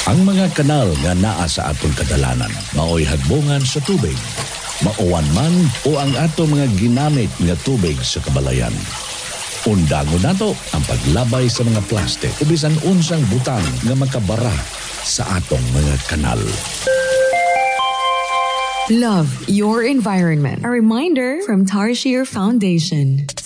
Ang mga kanal nga naa sa atong kadalanan mao'y hagbungan sa tubig. Mauwan man o ang atong mga ginamit nga tubig sa kabalayan. Undangon nato ang paglabay sa mga plastic o bisan unsang butang nga makabara sa atong mga kanal. Love your environment. A reminder from Tarshir Foundation.